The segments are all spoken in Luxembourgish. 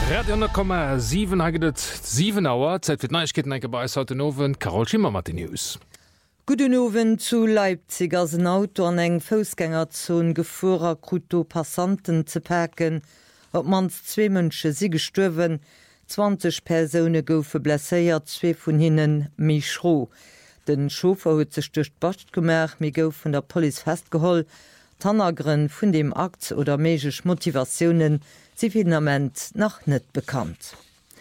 Radio,7 haget 7 Auer Zeit fir Neichkeeten enke bei haut den Owen Carol Schimmer mat News. Guten Owen zu Leipzig as een Auto an eng Fosgängerzon gefuer Kruto Passanten ze packen, op mans 2 Mënsche si gestuerwen, 20 Persone goufe blesséiert, 2 vun hinnen michro. Den Schofer huet ze stöcht bascht gemerk, mé gouf vun der Poli festgeholl, Tannergren vun dem Akt oder meigch Motivationen Zivilament nach net bekannt.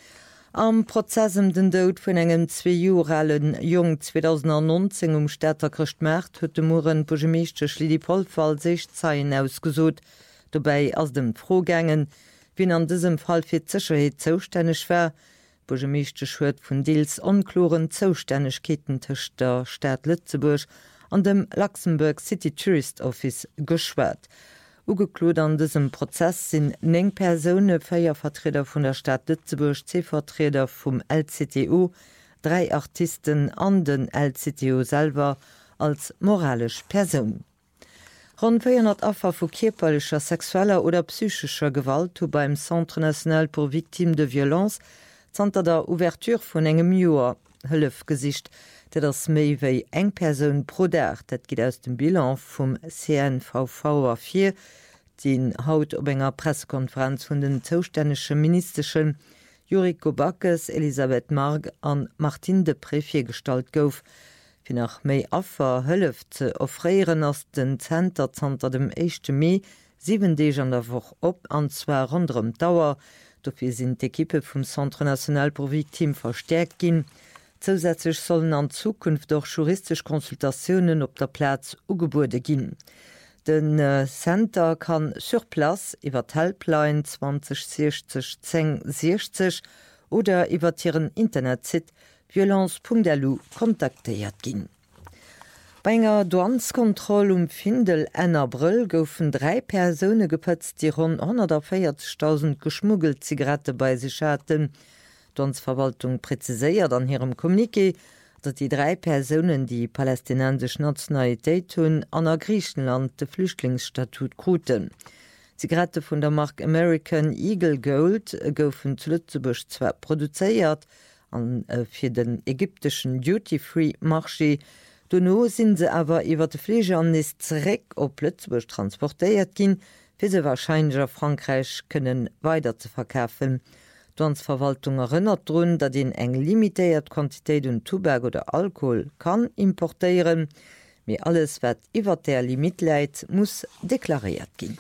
Am Prozessem den Dout vun engem 2 Jorellen Jung 2019 Städter Christmärt huet de Muren Pogemeeschte Schlidipolfall 6 Zeien ausgesot, dobei ass dem Frogängen, wien an diesem Fall fir Sicherheet zoustännech wär, Pogemeeschte huet vun Deels onkloren Zoustännechkeeten tech der Stadt Lützeburg an dem Luxemburg City Tourist Office geschwert. Ugelot an diesem Prozess sind 9 Personen, 4 Vertreter von der Stadt Lützeburg, 10 Vertreter vom LCTO, 3 Artisten an den LCTO selber als moralisch Person. Rund 400 Opfer von körperlicher, sexueller oder psychischer Gewalt beim Centre National pour Victimes de Violence zanter der Ouverture von engem Jahr Hülf Gesicht, der das méi wéi eng Person pro Dach, dat geht aus dem Bilan vom CNVV 4, den haut op enger Pressekonferenz vun den zoustännnesche ministerschen Juriko Backes, Elisabeth Marg an Martin de Préfier stalt gouf, wie nach méi Affer hëllef ze offréieren ass den Centerzanter dem 1. Mai 7 Deeg an der Woch op, anzwer rondem Dauer, dofir sind d'Ekippe vum Centre National pour Victimes verstärkt ginn. Zusätzlich sollen an Zukunft doch juristisch Konsultationen op der Platz ugebude ginn. Den Center kann sur Place iwwer Helpline 2060 1060 oder iwwer ihren Internetsite violence.lu kontaktiert ginn. Bei enger Douanskontroll Findel en April goufen 3 Personen gepëtzt, die rund 140.000 geschmuggelt Zigarette bei sich hatten. Verwaltung präziséiert an ihrem Kommuniqué, dat die 3 Personen, die palästinensisch Nationalität hun, an der Griechenland de Flüchtlingsstatut kruten. Zigarette vun der Mark American Eagle Gold goufen zu Lützeburg zwar produzéiert an fir den ägyptischen Duty-Free-Marché. Donno sind se aber iwwer de Fliegernis zerek op Lützeburg transportéiert gin, fir se wahrscheinlich Frankreich können weiter zu verkaufen. Verwaltung erinnert run, dat den eng limitéiert Quantitéit und Tubak oder Alkohol kann importieren, mir alles wat iwwer der Limit leit, muss deklariert gin.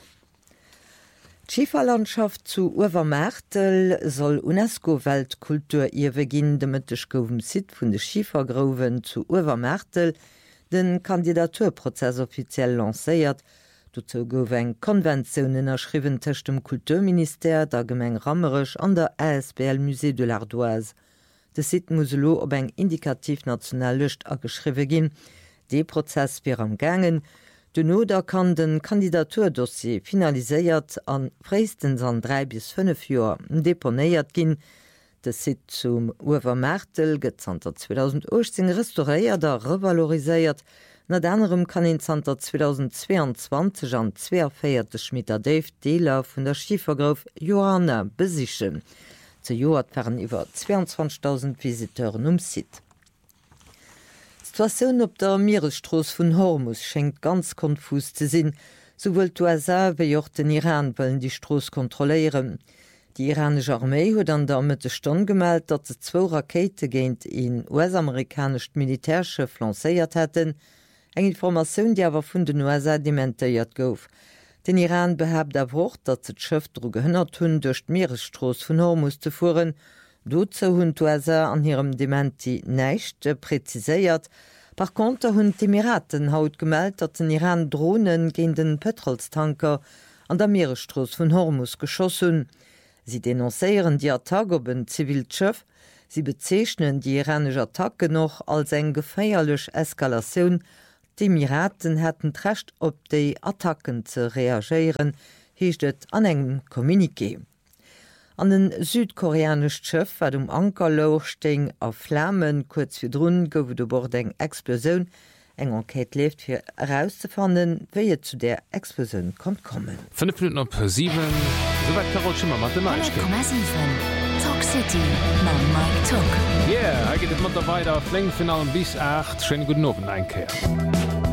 Schieferlandschaft zu Uwermärtel soll UNESCO-Weltkulturierwe gin dem Mëttechgowem Sit vun de Schiefergroven zu Uwermärtel den Kandidaturprozess offiziell lacéiert. Dazu gouf eng Konventionen erschriwen tech dem Kulturminister der Gemeng Rammerech an der ASBL Musée de l'Ardoise. De Sit muselo op eng indikativ national Lëcht ageschriwe ginn. De Prozess fir am gangen. De Noder kann den Kandidaturdossier finaliséiert an fréistens an 3 bis 5 Joer deponéiert ginn. De Sit zum Uwermärtel gezanter 2018 restauréiert der revaloriséiert. Nad anderem kann in Zter 2022 an 24 Meter Dave Deler vun der Schiefergrof Johanna besichen. Ze Joat waren iwwer 22.000 Visiteuren Sit. Situationun op der Meeresstroos vun Hormus schenkt ganz konfus ze sinn, sowohl d'USA wie joch den Iran wollen die Stroos kontrollieren. Die iranische Armee huet an der Mitte Stonn gemeldt, dat ze 2 Rakete géint in US-amerikanischt Militärschiff lancéiert hätten, eng Information, die awer vun den USA dementéiert gouf. Den Iran behabt erwocht, dat ze d'Schëff dro gehënnert hunn duch d'Meeresstroos vun Hormus zu fuhren. Dozo hunn d'USA an hirem Dementi näicht preziséiert. Par contre hunn d'Emiraten haut gemeldt, dat den Iran Drohnen géint den Petrolstanker an der Meeresstroos vun Hormus geschossen. Sie denoncéieren die Attacke op een Zivilschëff. Sie bezeichnen die iranische Attacke noch als eng geféierlech Eskalatioun. Die Emiraten hätten recht op déi Attacken ze reagieren, hiecht et an engem Kommuniqué. An den südkoreanisch Schëff wat Ankerloch steng a Flammen kurz fir Drun gouf de bord eng Explosioun, eng Enquete lebt fir herauszufannen, wie zu der Explosion kommt kommen. 5 Minuten op 7 soweit Carol Schimmer mat dem Talk City na Mike Talk. Ja, geht mat weiter Fleng final bis 8 schön guten Abend einkehr.